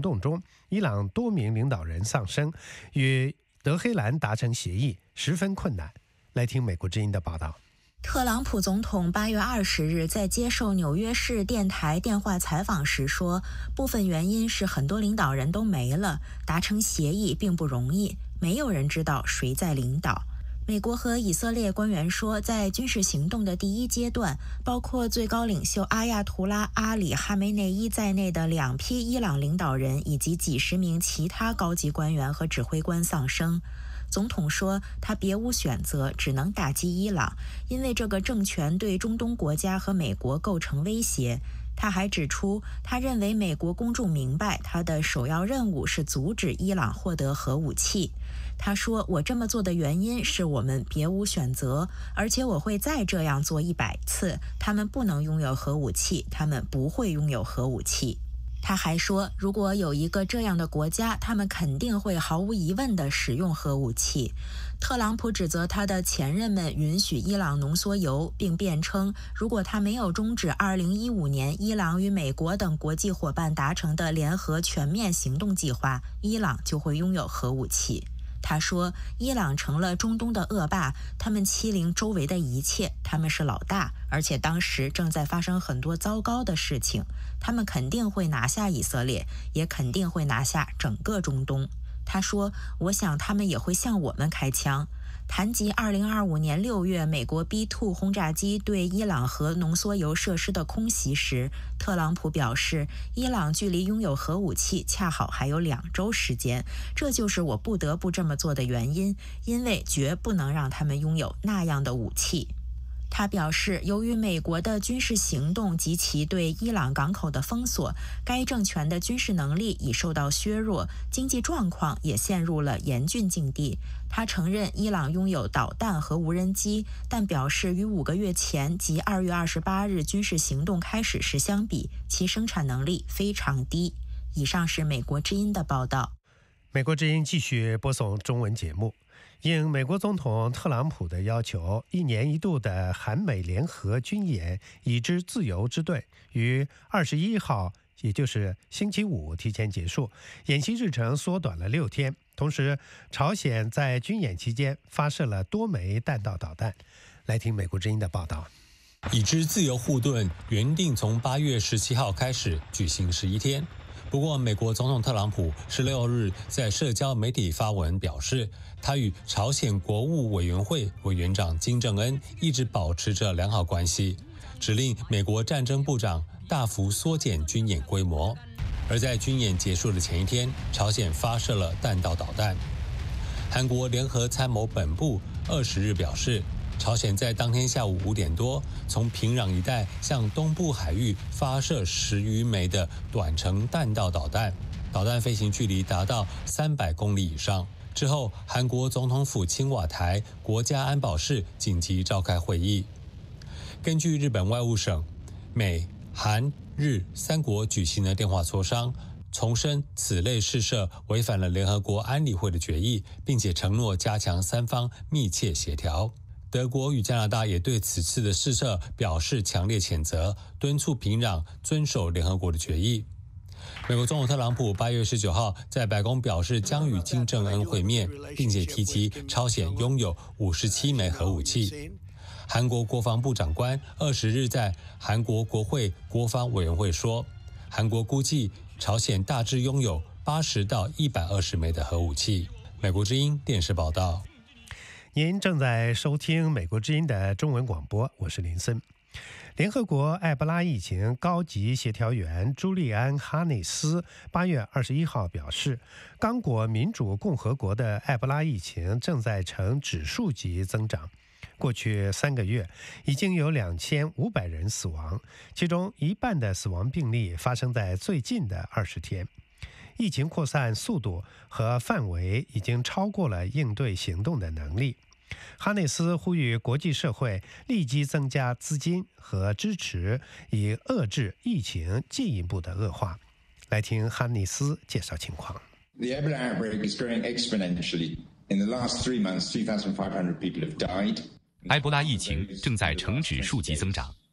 行动中，伊朗多名领导人丧生，与德黑兰达成协议十分困难。来听美国之音的报道。 特朗普总统8月20日在接受纽约市电台电话采访时说，部分原因是很多领导人都没了，达成协议并不容易，没有人知道谁在领导。美国和以色列官员说，在军事行动的第一阶段，包括最高领袖阿亚图拉·阿里·哈梅内伊在内的2批伊朗领导人以及几十名其他高级官员和指挥官丧生。总统说，他别无选择，只能打击伊朗，因为这个政权对中东国家和美国构成威胁。他还指出，他认为美国公众明白他的首要任务是阻止伊朗获得核武器。他说，我这么做的原因是我们别无选择，而且我会再这样做100次。他们不能拥有核武器，他们不会拥有核武器。他还说，如果有一个这样的国家，他们肯定会毫无疑问地使用核武器。特朗普指责他的前任们允许伊朗浓缩铀，并辩称，如果他没有终止2015年伊朗与美国等国际伙伴达成的联合全面行动计划，伊朗就会拥有核武器。他说，伊朗成了中东的恶霸，他们欺凌周围的一切，他们是老大，而且当时正在发生很多糟糕的事情，他们肯定会拿下以色列，也肯定会拿下整个中东。他说，我想他们也会向我们开枪。谈及2025年6月美国 B-2 轰炸机对伊朗核浓缩铀设施的空袭时，特朗普表示，伊朗距离拥有核武器恰好还有2周时间，这就是我不得不这么做的原因，因为绝不能让他们拥有那样的武器。他表示，由于美国的军事行动及其对伊朗港口的封锁，该政权的军事能力已受到削弱，经济状况也陷入了严峻境地。他承认伊朗拥有导弹和无人机，但表示与5个月前即2月28日军事行动开始时相比，其生产能力非常低。以上是美国之音的报道。 美国之音继续播送中文节目。应美国总统特朗普的要求，1年1度的韩美联合军演已知自由之队于21号，也就是星期五提前结束，演习日程缩短了6天。同时，朝鲜在军演期间发射了多枚弹道导弹。来听美国之音的报道。 已知自由护盾原定从8月17号开始举行11天。不过，美国总统特朗普16日在社交媒体发文表示，他与朝鲜国务委员会委员长金正恩一直保持着良好关系，指令美国战争部长大幅缩减军演规模。而在军演结束的前一天，朝鲜发射了弹道导弹。韩国联合参谋本部20日表示，朝鲜在当天下午5点多，从平壤一带向东部海域发射10余枚的短程弹道导弹，导弹飞行距离达到300公里以上。之后，韩国总统府青瓦台国家安保室紧急召开会议。根据日本外务省，美、韩、日3国举行了电话磋商，重申此类试射违反了联合国安理会的决议，并且承诺加强3方密切协调。德国与加拿大也对此次的试射表示强烈谴责，敦促平壤遵守联合国的决议。美国总统特朗普8月19号在白宫表示将与金正恩会面，并且提及朝鲜拥有57枚核武器。韩国国防部长官20日在韩国国会国防委员会说，韩国估计朝鲜大致拥有80到120枚的核武器。美国之音电视报道。 您正在收听美国之音的中文广播，我是林森。联合国埃博拉疫情高级协调员朱利安·哈内斯8月21号表示，刚果民主共和国的埃博拉疫情正在呈指数级增长。过去3个月，已经有2500人死亡，其中一半的死亡病例发生在最近的20天。疫情扩散速度和范围已经超过了应对行动的能力。哈内斯呼吁国际社会立即增加资金和支持，以遏制疫情进一步的恶化。来听哈内斯介绍情况。 The Ebola outbreak is growing exponentially. In the last 3 months, 2,500 people have died. 埃博拉疫情正在呈指数级增长。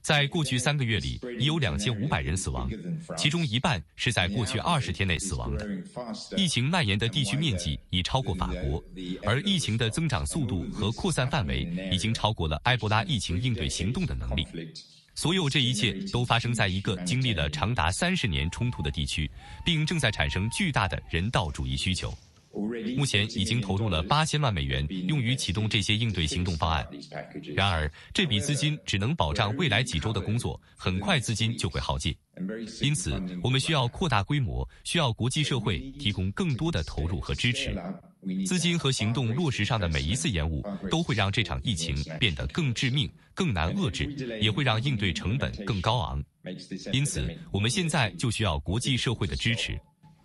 在过去3个月里，已有2500人死亡，其中一半是在过去20天内死亡的。疫情蔓延的地区面积已超过法国，而疫情的增长速度和扩散范围已经超过了埃博拉疫情应对行动的能力。所有这一切都发生在一个经历了长达30年冲突的地区，并正在产生巨大的人道主义需求。目前已经投入了8000万美元用于启动这些应对行动方案。然而，这笔资金只能保障未来几周的工作，很快资金就会耗尽。因此，我们需要扩大规模，需要国际社会提供更多的投入和支持。资金和行动落实上的每一次延误，都会让这场疫情变得更致命、更难遏制，也会让应对成本更高昂。因此，我们现在就需要国际社会的支持。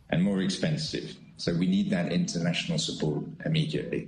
So we need that international support immediately.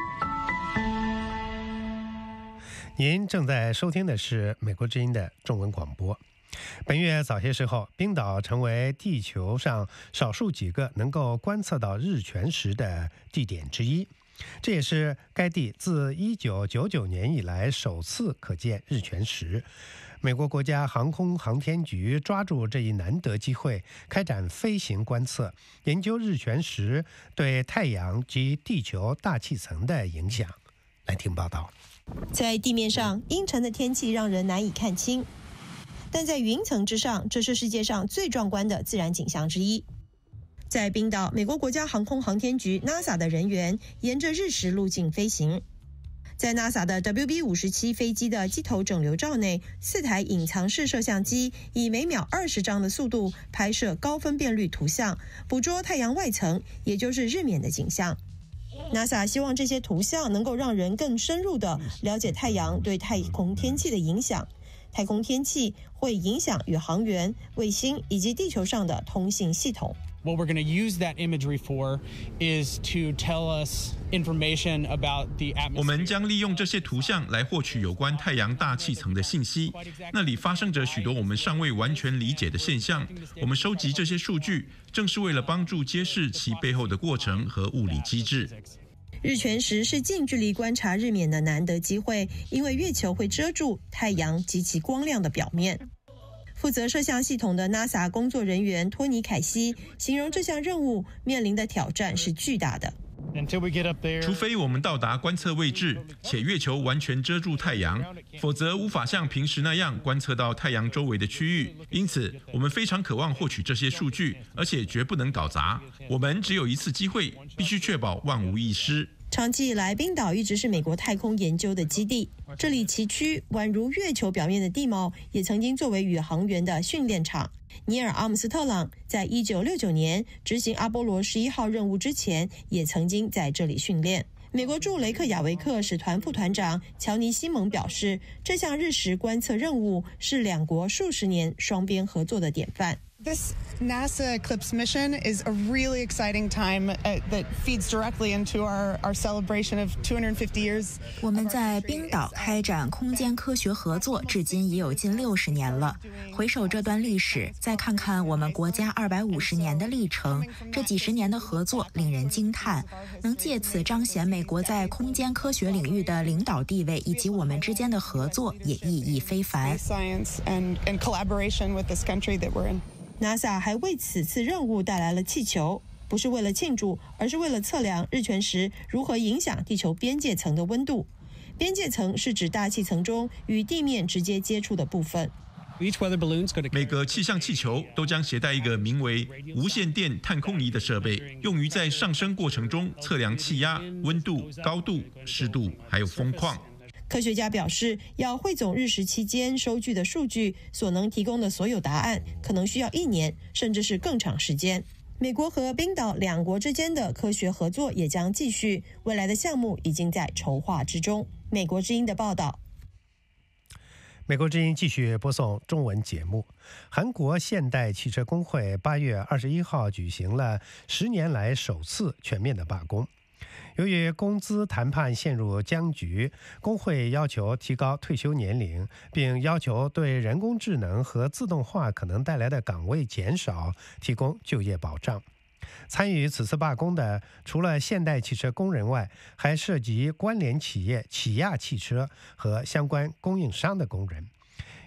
您正在收听的是美国之音的中文广播。本月早些时候，冰岛成为地球上少数几个能够观测到日全食的地点之一，这也是该地自1999年以来首次可见日全食。美国国家航空航天局抓住这一难得机会，开展飞行观测，研究日全食对太阳及地球大气层的影响。来听报道。 在地面上，阴沉的天气让人难以看清，但在云层之上，这是世界上最壮观的自然景象之一。在冰岛，美国国家航空航天局 NASA 的人员沿着日食路径飞行。在 NASA 的 WB-57 飞机的机头整流罩内，4台隐藏式摄像机以每秒20张的速度拍摄高分辨率图像，捕捉太阳外层，也就是日冕的景象。NASA 希望这些图像能够让人更深入地了解太阳对太空天气的影响。太空天气会影响宇航员、卫星以及地球上的通信系统。 What we're going to use that imagery for is to tell us information about the atmosphere. 我们将利用这些图像来获取有关太阳大气层的信息，那里发生着许多我们尚未完全理解的现象。我们收集这些数据，正是为了帮助揭示其背后的过程和物理机制。 日全食是近距离观察日冕的难得机会，因为月球会遮住太阳及其光亮的表面。负责摄像系统的 NASA 工作人员托尼·凯西形容这项任务面临的挑战是巨大的。 除非我们到达观测位置，且月球完全遮住太阳，否则无法像平时那样观测到太阳周围的区域。因此，我们非常渴望获取这些数据，而且绝不能搞砸。我们只有一次机会，必须确保万无一失。 长期以来，冰岛一直是美国太空研究的基地，这里崎岖宛如月球表面的地貌，也曾经作为宇航员的训练场。尼尔·阿姆斯特朗在1969年执行阿波罗11号任务之前，也曾经在这里训练。美国驻雷克雅维克使团副团长乔尼·西蒙表示，这项日食观测任务是两国数十年双边合作的典范。 This NASA Eclipse mission is a really exciting time that feeds directly into our celebration of 250 years. 我们在冰岛开展空间科学合作，至今已有近60年了。回首这段历史，再看看我们国家250年的历程，这几十年的合作令人惊叹，能借此彰显美国在空间科学领域的领导地位，以及我们之间的合作也意义非凡。 Science and collaboration with this country that we're in. NASA 还为此次任务带来了气球，不是为了庆祝，而是为了测量日全食如何影响地球边界层的温度。边界层是指大气层中与地面直接接触的部分。 每个气象气球都将携带一个名为无线电探空仪的设备，用于在上升过程中测量气压、温度、高度、湿度，还有风况。 科学家表示，要汇总日食期间收据的数据所能提供的所有答案，可能需要1年，甚至是更长时间。美国和冰岛两国之间的科学合作也将继续，未来的项目已经在筹划之中。美国之音的报道。 美国之音继续播送中文节目。韩国现代汽车工会8月21号举行了10年来首次全面的罢工。由于工资谈判陷入僵局，工会要求提高退休年龄，并要求对人工智能和自动化可能带来的岗位减少提供就业保障。参与此次罢工的除了现代汽车工人外，还涉及关联企业起亚汽车和相关供应商的工人。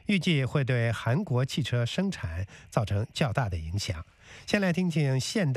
预计会对韩国汽车生产造成较大的影响。先来听听现代